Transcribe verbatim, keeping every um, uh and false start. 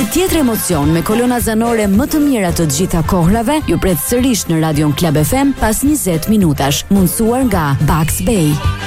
tjetër emocion me kolona zanore më të mira të gjitha kohërave ju pret sërish në Radion Club F M pas njëzet minutash, mundësuar nga Bucks Bay.